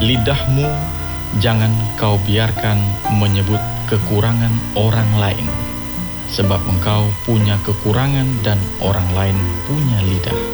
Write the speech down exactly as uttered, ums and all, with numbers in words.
Lidahmu jangan kau biarkan menyebut kekurangan orang lain, sebab engkau punya kekurangan dan orang lain punya lidah.